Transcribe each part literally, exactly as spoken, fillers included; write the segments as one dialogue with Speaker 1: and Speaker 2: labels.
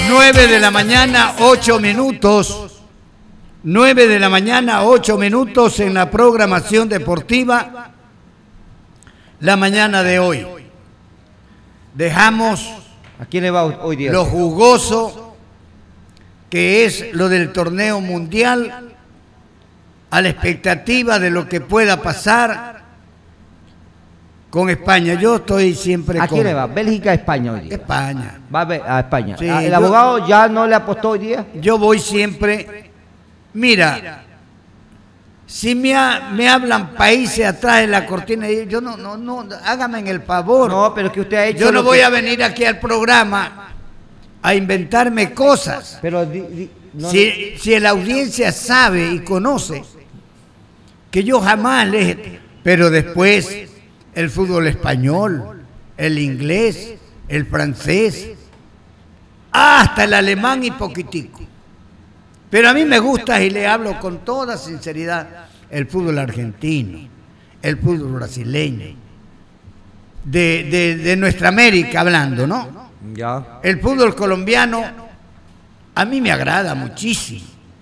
Speaker 1: nueve de la mañana, ocho minutos. nueve de la mañana, ocho minutos en la programación deportiva. La mañana de hoy. Dejamos
Speaker 2: ¿A quién le va hoy día?
Speaker 1: lo jugoso que es lo del torneo mundial a la expectativa de lo que pueda pasar con España. Yo estoy siempre
Speaker 2: ¿A
Speaker 1: con...
Speaker 2: quién le va? Bélgica, España hoy día.
Speaker 1: España.
Speaker 2: Va a, ver- a España.
Speaker 1: Sí,
Speaker 2: Ah, ¿El
Speaker 1: yo-
Speaker 2: abogado ya no le apostó hoy día?
Speaker 1: Yo voy siempre... Mira, si me, ha- me hablan países atrás de la cortina, yo no, no, no, hágame en el favor.
Speaker 2: No, pero que usted ha hecho...
Speaker 1: Yo no
Speaker 2: lo
Speaker 1: voy
Speaker 2: que-
Speaker 1: a venir aquí al programa a inventarme cosas.
Speaker 2: Pero di- di- no,
Speaker 1: Si, si la audiencia sabe y conoce que yo jamás le... Pero después el fútbol español, el inglés, el francés, hasta el alemán y poquitico. Pero a mí me gusta, y le hablo con toda sinceridad, el fútbol argentino, el fútbol brasileño, de, de, de nuestra América hablando, ¿no?
Speaker 2: Ya.
Speaker 1: El fútbol colombiano a mí me agrada muchísimo.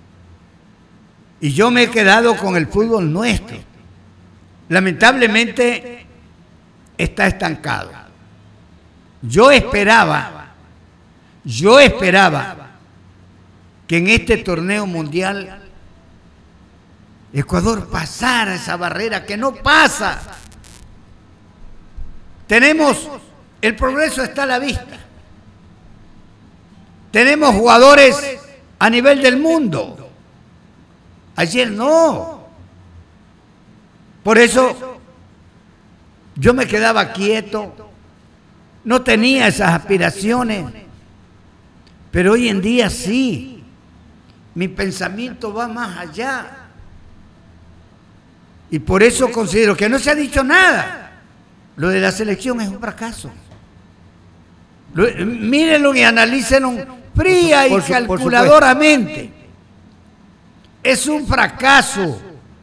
Speaker 1: Y yo me he quedado con el fútbol nuestro. Lamentablemente está estancado. Yo esperaba, yo esperaba que en este torneo mundial Ecuador pasara esa barrera que no pasa. Tenemos, el progreso está a la vista. Tenemos jugadores a nivel del mundo. Ayer no. Por eso yo me quedaba quieto, no tenía esas aspiraciones, pero hoy en día sí. Mi pensamiento va más allá. Y por eso considero que no se ha dicho nada. Lo de la selección es un fracaso. Lo- mírenlo y analícenlo fría y
Speaker 2: Por su- por
Speaker 1: calculadoramente. Es un fracaso.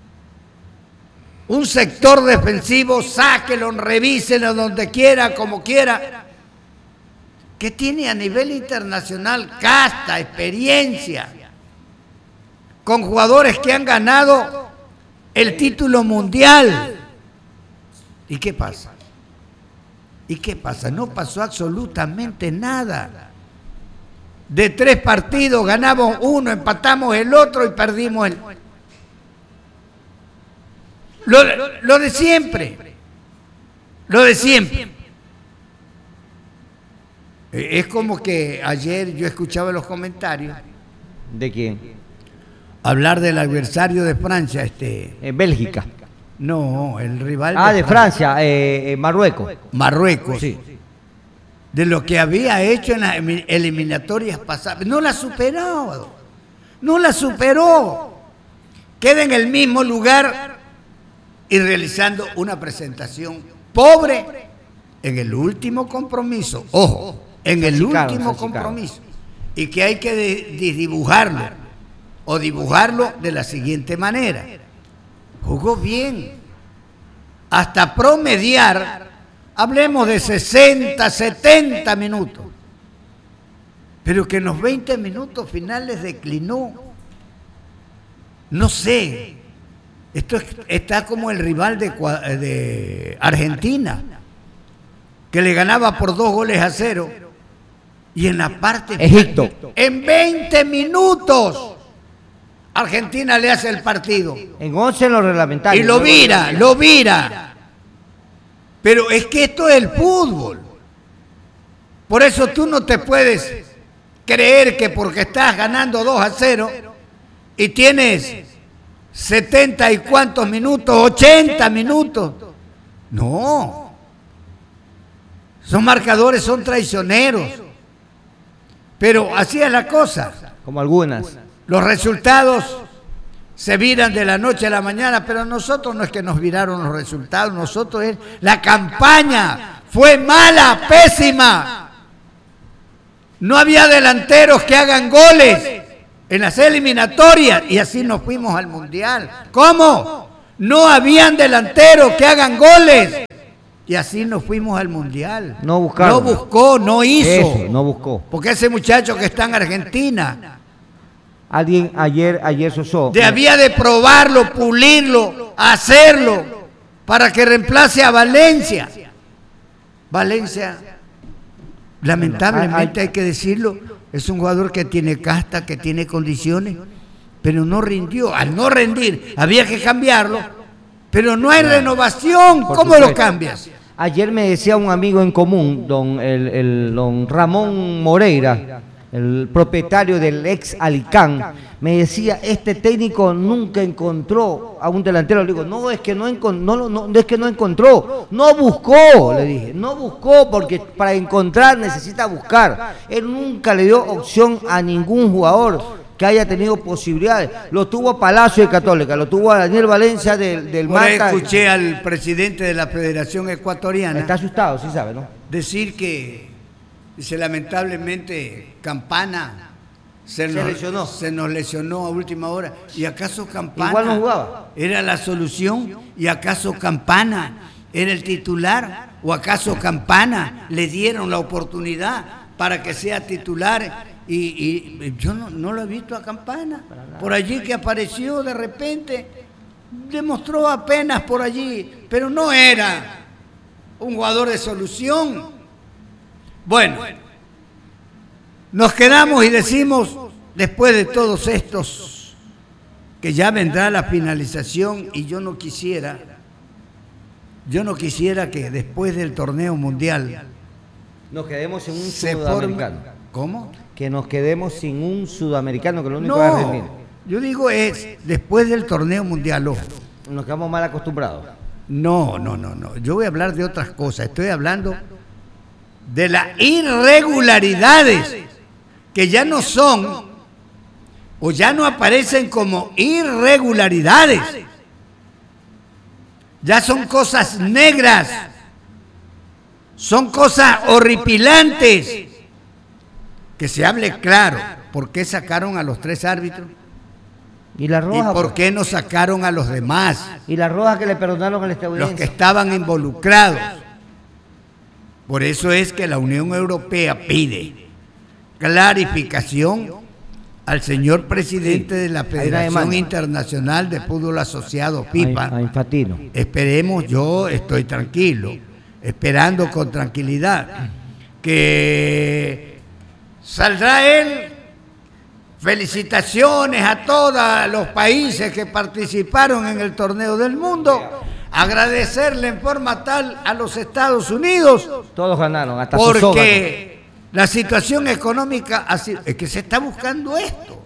Speaker 1: Un sector defensivo, sáquelo, revíselo donde quiera, como quiera. Que tiene a nivel internacional casta, experiencia, con jugadores que han ganado el título mundial. ¿Y qué pasa? ¿Y qué pasa? No pasó absolutamente nada. De tres partidos ganamos uno, empatamos el otro y perdimos el... Lo, lo de siempre. Lo de siempre. Eh, Es como que ayer yo escuchaba los comentarios
Speaker 2: ¿De quién?
Speaker 1: hablar del adversario de Francia, este...
Speaker 2: En Bélgica.
Speaker 1: No, el rival
Speaker 2: Ah, de Francia, eh, eh, Marruecos.
Speaker 1: Marruecos.
Speaker 2: Sí.
Speaker 1: De lo que había hecho en las emi- eliminatorias pasadas. No la superó. No la superó. Queda en el mismo lugar y realizando una presentación pobre en el último compromiso. Ojo, en el
Speaker 2: Salchicaron,
Speaker 1: último
Speaker 2: salchicaron.
Speaker 1: compromiso. Y que hay que de- de dibujarlo. O dibujarlo de la siguiente manera. Jugó bien. Hasta promediar, hablemos de sesenta, setenta minutos. Pero que en los veinte minutos finales declinó. No sé. Esto es- está como el rival de, Cua- de Argentina, que le ganaba por dos goles a cero. Y en la parte
Speaker 2: Egipto.
Speaker 1: en veinte minutos, Argentina le hace el partido.
Speaker 2: En once en los reglamentarios.
Speaker 1: Y lo vira, lo vira. Pero es que esto es el fútbol. Por eso tú no te puedes creer que porque estás ganando dos a cero y tienes setenta y cuantos minutos, ochenta minutos. No. Son marcadores, son traicioneros. Pero así es la cosa.
Speaker 2: Como algunas.
Speaker 1: Los resultados se viran de la noche a la mañana, pero nosotros no es que nos viraron los resultados, nosotros es la campaña fue mala, pésima. No había delanteros que hagan goles en las eliminatorias y así nos fuimos al mundial. ¿Cómo? No habían delanteros que hagan goles y así nos fuimos al Mundial.
Speaker 2: No buscaron.
Speaker 1: No buscó, no hizo.
Speaker 2: Eso, no buscó.
Speaker 1: Porque ese muchacho que está en Argentina
Speaker 2: Alguien ayer, ayer Sosó.
Speaker 1: debía de probarlo, pulirlo, hacerlo para que reemplace a Valencia. Valencia, lamentablemente hay que decirlo, es un jugador que tiene casta, que tiene condiciones, pero no rindió. Al no rendir, había que cambiarlo, pero no hay renovación.
Speaker 2: Por
Speaker 1: ¿Cómo
Speaker 2: supuesto.
Speaker 1: lo cambias?
Speaker 2: Ayer me decía un amigo en común, don, el, el- don Ramón Moreira, el propietario del ex Alicán, me decía, este técnico nunca encontró a un delantero. Le digo, no, es que no, encon- no, lo- no, es que no encontró, no buscó, le dije, no buscó, porque para encontrar necesita buscar. Él nunca le dio opción a ningún jugador que haya tenido posibilidades. Lo tuvo Palacio de Católica, lo tuvo a Daniel Valencia del, del
Speaker 1: Por ahí
Speaker 2: Manta.
Speaker 1: escuché al presidente de la Federación Ecuatoriana
Speaker 2: Está asustado, sí sabe, ¿no?
Speaker 1: decir que, dice, lamentablemente Campana se,
Speaker 2: Se
Speaker 1: nos,
Speaker 2: lesionó.
Speaker 1: se nos lesionó a última hora. ¿Y acaso Campana
Speaker 2: Igual no jugaba.
Speaker 1: era la solución? ¿Y acaso Campana era el titular? ¿O acaso Campana le dieron la oportunidad para que sea titular? Y, y yo no, no lo he visto a Campana. Por allí que apareció de repente, demostró apenas por allí, pero no era un jugador de solución. Bueno, nos quedamos y decimos, después de todos estos, que ya vendrá la finalización, y yo no quisiera, yo no quisiera que después del torneo mundial
Speaker 2: Nos quedemos sin un
Speaker 1: se
Speaker 2: sudamericano.
Speaker 1: forme. ¿Cómo?
Speaker 2: Que nos quedemos sin un sudamericano, que lo único que va a
Speaker 1: No,
Speaker 2: rendir.
Speaker 1: yo digo es después del torneo mundial. Ojo.
Speaker 2: Nos quedamos mal acostumbrados.
Speaker 1: No, no, no, no. Yo voy a hablar de otras cosas. Estoy hablando de las irregularidades que ya no son o ya no aparecen como irregularidades. Ya son cosas negras. Son cosas horripilantes. Que se hable claro. ¿Por qué sacaron a los tres árbitros?
Speaker 2: Y la
Speaker 1: ¿Y
Speaker 2: roja.
Speaker 1: por
Speaker 2: pues.
Speaker 1: qué no sacaron a los demás?
Speaker 2: Y la roja que le perdonaron al
Speaker 1: Los que
Speaker 2: estadounidense.
Speaker 1: estaban involucrados. Por eso es que la Unión Europea pide clarificación al señor presidente de la
Speaker 2: hay una
Speaker 1: Federación
Speaker 2: demanda.
Speaker 1: Internacional de Fútbol Asociado,
Speaker 2: A,
Speaker 1: FIFA.
Speaker 2: a Infantino.
Speaker 1: Esperemos, yo estoy tranquilo, esperando con tranquilidad que saldrá él. Felicitaciones a todos los países que participaron en el torneo del mundo. Agradecerle en forma tal a los Estados Unidos
Speaker 2: Todos ganaron, hasta Soso ganó.
Speaker 1: porque la situación económica ha sido- es que se está buscando esto.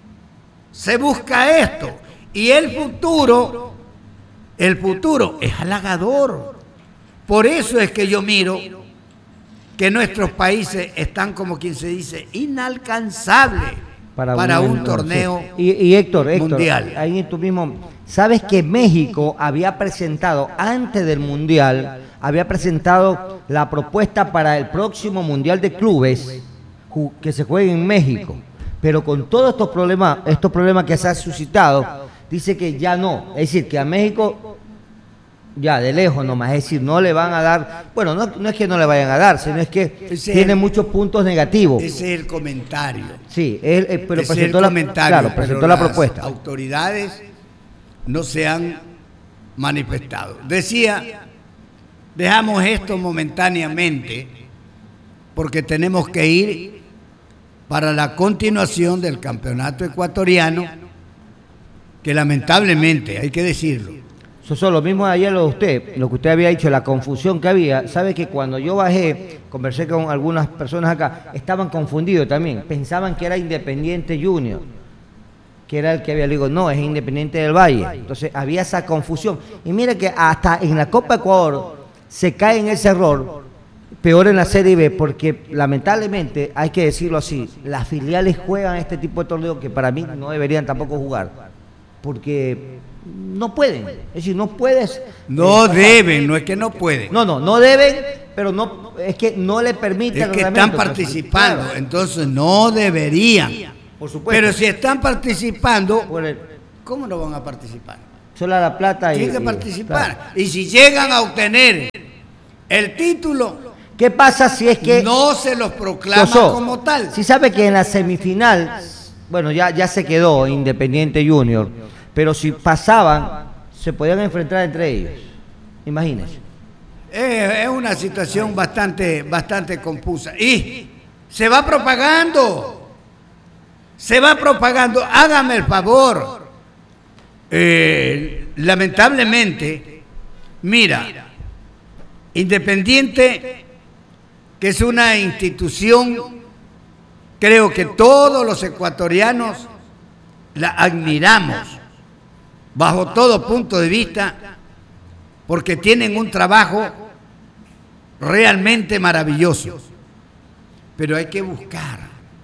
Speaker 1: Se busca esto. Y el futuro, el futuro es halagador. Por eso es que yo miro que nuestros países están, como quien se dice, inalcanzables para, un,
Speaker 2: sí.
Speaker 1: torneo
Speaker 2: Y, y Héctor, Héctor,
Speaker 1: mundial.
Speaker 2: ahí tú mismo, ¿sabes que México había presentado, antes del Mundial, había presentado la propuesta para el próximo Mundial de Clubes ju- que se juegue en México? Pero con todos estos problemas, estos problemas que se han suscitado, dice que ya no. Es decir, que a México, ya de lejos nomás, es decir, no le van a dar, bueno, no, no es que no le vayan a dar, sino es que
Speaker 1: Ese
Speaker 2: tiene
Speaker 1: es-
Speaker 2: muchos puntos negativos.
Speaker 1: Ese es el comentario.
Speaker 2: Sí, él, eh, pero
Speaker 1: Ese es
Speaker 2: presentó
Speaker 1: el
Speaker 2: la,
Speaker 1: comentario,
Speaker 2: claro,
Speaker 1: pero
Speaker 2: presentó la
Speaker 1: las
Speaker 2: propuesta.
Speaker 1: autoridades no se han manifestado. Decía, dejamos esto momentáneamente porque tenemos que ir para la continuación del campeonato ecuatoriano, que lamentablemente, hay que decirlo,
Speaker 2: Soso, lo mismo de ayer lo de usted, lo que usted había dicho, la confusión que había. Sabe que cuando yo bajé, conversé con algunas personas acá, estaban confundidos también. Pensaban que era Independiente Junior, que era el que había. Le digo, no, es Independiente del Valle. Entonces había esa confusión. Y mira que hasta en la Copa Ecuador se cae en ese error, peor en la Serie B, porque lamentablemente, hay que decirlo así, las filiales juegan este tipo de torneos que para mí no deberían tampoco jugar, porque no pueden, es decir, no puedes.
Speaker 1: no
Speaker 2: eh,
Speaker 1: deben, no es que no pueden.
Speaker 2: No, no, no deben, pero no, es que no le permite.
Speaker 1: Es
Speaker 2: el
Speaker 1: que están
Speaker 2: reglamento, pues,
Speaker 1: participando,
Speaker 2: claro,
Speaker 1: entonces no deberían.
Speaker 2: por supuesto.
Speaker 1: Pero si están participando,
Speaker 2: Por el-
Speaker 1: ¿cómo no van a participar?
Speaker 2: solo la plata y.
Speaker 1: Tienen que
Speaker 2: y-
Speaker 1: participar.
Speaker 2: claro.
Speaker 1: Y si llegan a obtener El título
Speaker 2: ¿Qué pasa si es que
Speaker 1: no se los proclama
Speaker 2: Soso,
Speaker 1: como tal.
Speaker 2: si sabe que en la semifinal, bueno, ya, ya se quedó Independiente Junior, pero si pasaban, se podían enfrentar entre ellos? Imagínense.
Speaker 1: Eh, es una situación bastante, bastante confusa. Y se va propagando. Se va propagando. Hágame el favor. Eh, lamentablemente, mira, Independiente, que es una institución, creo que todos los ecuatorianos la admiramos bajo todo punto de vista, porque tienen un trabajo realmente maravilloso. Pero hay que buscar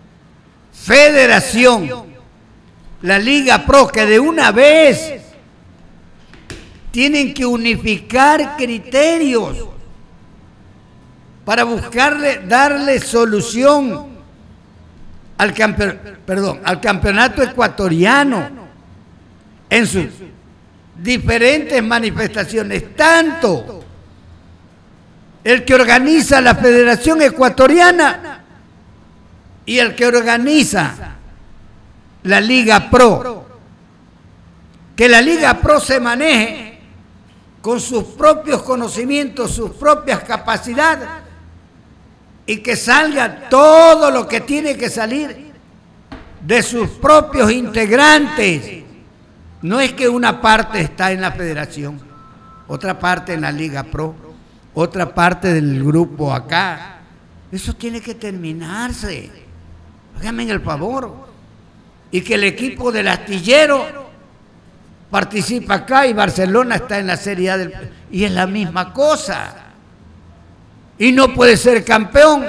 Speaker 1: Federación, la Liga Pro, que de una vez tienen que unificar criterios para buscarle, darle solución al, campe, perdón, al campeonato ecuatoriano en sus diferentes manifestaciones, tanto el que organiza la Federación Ecuatoriana y el que organiza la Liga Pro. Que la Liga Pro se maneje con sus propios conocimientos, sus propias capacidades, y que salga todo lo que tiene que salir de sus propios integrantes. No es que una parte está en la federación, otra parte en la Liga Pro, otra parte del grupo acá. Eso tiene que terminarse. Háganme el favor. Y que el equipo del Astillero participa acá y Barcelona está en la Serie A del... y es la misma cosa. Y no puede ser campeón.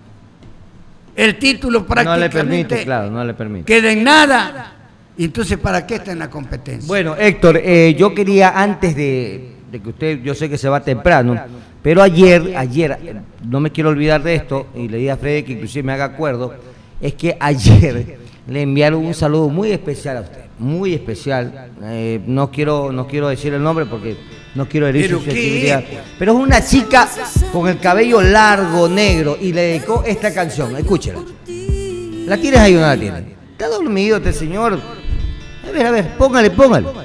Speaker 1: El título prácticamente
Speaker 2: no le permite, claro, no le permite.
Speaker 1: Queda en nada. Y entonces, ¿para qué está en la competencia?
Speaker 2: Bueno, Héctor, eh, yo quería antes de, de que usted, yo sé que se va temprano, pero ayer, ayer, no me quiero olvidar de esto, y le di a Freddy que inclusive me haga acuerdo, es que ayer le enviaron un saludo muy especial a usted, muy especial. Eh, no quiero, no quiero decir el nombre porque no quiero herir su sensibilidad. Pero es una chica con el cabello largo, negro, y le dedicó esta canción. Escúchela. ¿La tienes ahí o no la tienes? Está dormido este señor. A ver, a ver, póngale, póngale.